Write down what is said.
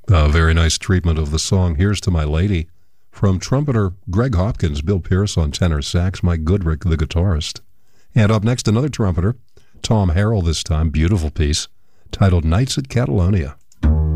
A very nice treatment of the song Here's to My Lady from trumpeter Greg Hopkins, Bill Pierce on tenor sax, Mike Goodrick, the guitarist. And up next, another trumpeter, Tom Harrell this time, beautiful piece, titled Nights at Catalonia.